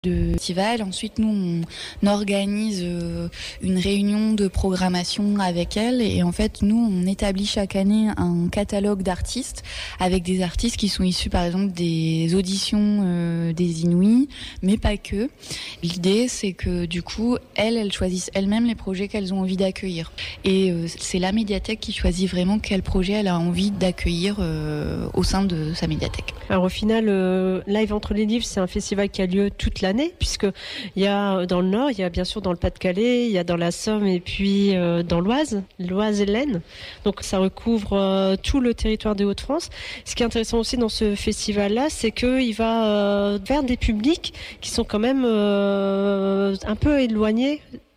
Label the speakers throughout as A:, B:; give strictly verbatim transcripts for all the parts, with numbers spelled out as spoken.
A: de festival. Ensuite, nous, on organise une réunion de programmation avec elle et en fait, nous, on établit chaque année un catalogue d'artistes avec des artistes qui sont issus, par exemple, des auditions euh, des Inouïs, mais pas que. L'idée, c'est que du coup, elles, elles choisissent elles-mêmes les projets qu'elles ont envie d'accueillir. Et euh, c'est la médiathèque qui choisit vraiment quel projet elle a envie d'accueillir euh, au sein de sa médiathèque.
B: Alors au final, euh, Live entre les livres, c'est un festival qui a lieu toute l'année. Puisque il y a dans le Nord, il y a bien sûr dans le Pas-de-Calais, il y a dans la Somme et puis euh, dans l'Oise, l'Oise et l'Aisne. Donc ça recouvre euh, tout le territoire des Hauts-de-France. Ce qui est intéressant aussi dans ce festival-là, c'est qu'il va euh, vers des publics qui sont quand même euh, un peu éloignés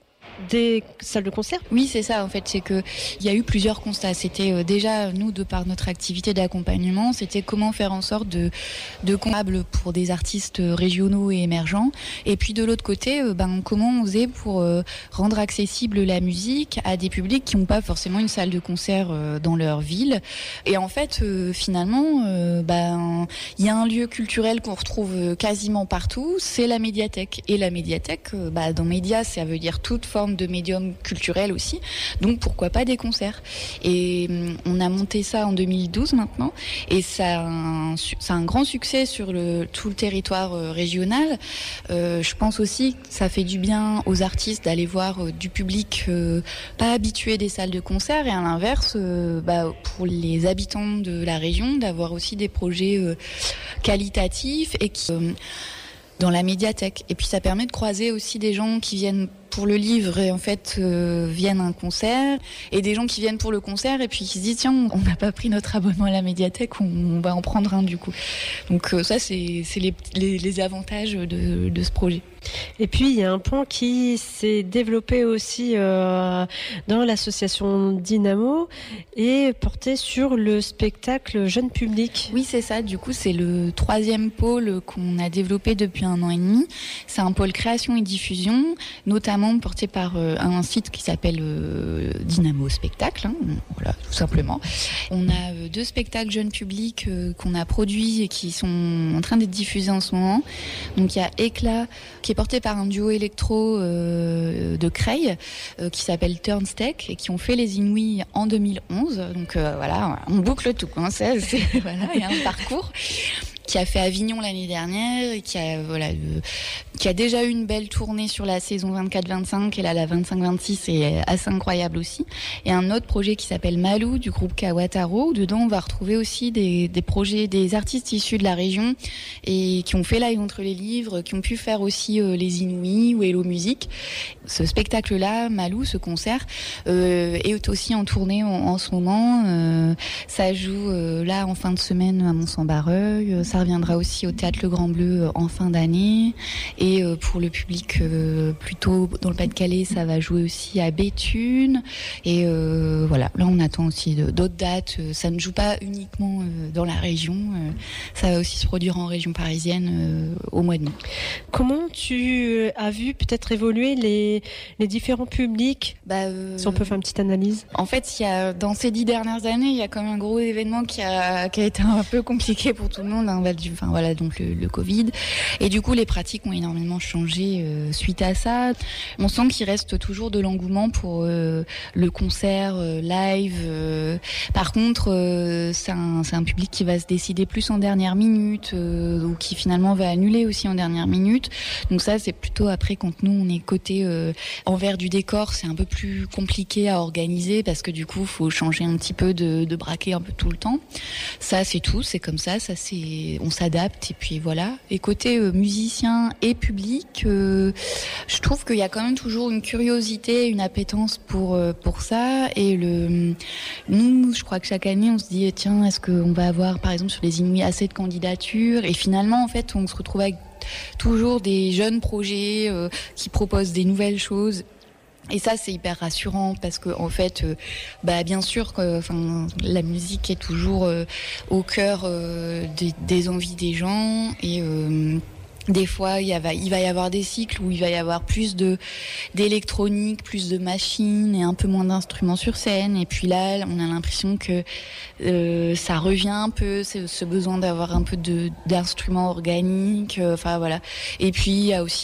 B: des salles de concert.
A: Oui, c'est ça en fait, c'est que il y a eu plusieurs constats. C'était euh, déjà nous, de par notre activité d'accompagnement, c'était comment faire en sorte de de comptable pour des artistes régionaux et émergents. Et puis de l'autre côté, euh, ben comment on faisait pour euh, rendre accessible la musique à des publics qui n'ont pas forcément une salle de concert euh, dans leur ville. Et en fait, euh, finalement, euh, ben il y a un lieu culturel qu'on retrouve quasiment partout, c'est la médiathèque. Et la médiathèque, euh, bah, dans médias, ça veut dire toute forme de médium culturel aussi, donc pourquoi pas des concerts. Et on a monté ça en deux mille douze maintenant, et ça a un, ça a un grand succès sur le, tout le territoire euh, régional. Euh, je pense aussi que ça fait du bien aux artistes d'aller voir euh, du public euh, pas habitué des salles de concert, et à l'inverse, euh, bah, pour les habitants de la région, d'avoir aussi des projets euh, qualitatifs et qui... Euh, dans la médiathèque. Et puis ça permet de croiser aussi des gens qui viennent pour le livre et en fait euh, viennent à un concert, et des gens qui viennent pour le concert et puis qui se disent tiens, on n'a pas pris notre abonnement à la médiathèque, on, on va en prendre un du coup. Donc euh, ça c'est, c'est les, les, les avantages de, de ce projet.
B: Et puis il y a un point qui s'est développé aussi euh, dans l'association Dynamo et porté sur le spectacle jeune public.
A: Oui, c'est ça, du coup c'est le troisième pôle qu'on a développé depuis un an et demi. C'est un pôle création et diffusion, notamment porté par euh, un site qui s'appelle euh, Dynamo Spectacle, hein, voilà, tout simplement. On a euh, deux spectacles jeunes publics euh, qu'on a produits et qui sont en train d'être diffusés en ce moment. Donc il y a Éclat, qui est porté par un duo électro euh, de Creil, euh, qui s'appelle Turnstech, et qui ont fait les Inouïs en deux mille onze. Donc euh, voilà, on boucle tout, hein, c'est, c'est, voilà, il y a un parcours. Qui a fait Avignon l'année dernière et qui a voilà euh, qui a déjà eu une belle tournée sur la saison vingt-quatre vingt-cinq, et là la vingt-cinq vingt-six est assez incroyable aussi. Et un autre projet qui s'appelle Malou du groupe Kawataro, où dedans on va retrouver aussi des des projets, des artistes issus de la région et qui ont fait Live entre les livres, qui ont pu faire aussi euh, les Inouïs ou Hello Musique. Ce spectacle là, Malou, ce concert euh, est aussi en tournée en, en ce moment. Euh, ça joue euh, là en fin de semaine à Mont-Saint-Barreuil. Ça reviendra aussi au Théâtre Le Grand Bleu en fin d'année. Et pour le public euh, plutôt dans le Pas-de-Calais, ça va jouer aussi à Béthune. Et euh, voilà, là on attend aussi d'autres dates. Ça ne joue pas uniquement euh, dans la région. Euh, ça va aussi se produire en région parisienne euh, au mois de mai.
B: Comment tu as vu peut-être évoluer les, les différents publics bah, euh, si on peut faire une petite analyse.
A: En fait, il y a, dans ces dix dernières années, il y a quand même un gros événement qui a, qui a été un peu compliqué pour tout le monde. Hein. Enfin voilà, donc le, le Covid, et du coup les pratiques ont énormément changé euh, suite à ça. On sent qu'il reste toujours de l'engouement pour euh, le concert euh, live. Euh. Par contre, euh, c'est un c'est un public qui va se décider plus en dernière minute, euh, ou qui finalement va annuler aussi en dernière minute. Donc ça, c'est plutôt après quand nous on est côté euh, envers du décor, c'est un peu plus compliqué à organiser parce que du coup faut changer un petit peu de, de braquet un peu tout le temps. Ça c'est tout, c'est comme ça, ça c'est on s'adapte et puis voilà. Et côté euh, musicien et public, euh, je trouve qu'il y a quand même toujours une curiosité, une appétence pour euh, pour ça. Et le nous, je crois que chaque année, on se dit tiens, est-ce qu'on va avoir par exemple sur les Inouïs assez de candidatures? Et finalement, en fait, on se retrouve avec toujours des jeunes projets euh, qui proposent des nouvelles choses. Et ça, c'est hyper rassurant parce que en fait, euh, bah bien sûr, que, enfin, la musique est toujours euh, au cœur euh, des, des envies des gens et euh, Des fois, il, y a, il va y avoir des cycles où il va y avoir plus de, d'électronique, plus de machines et un peu moins d'instruments sur scène. Et puis là, on a l'impression que euh, ça revient un peu, ce besoin d'avoir un peu de, d'instruments organiques. Enfin, voilà. Et puis, il y a aussi